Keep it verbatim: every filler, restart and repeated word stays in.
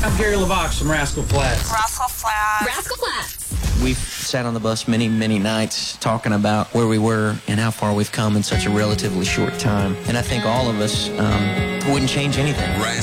I'm Gary LaVox from Rascal Flatts. Rascal Flatts. Rascal Flatts. We've sat on the bus many, many nights talking about where we were and how far we've come in such a relatively short time. And I think all of us um, wouldn't change anything. Rascal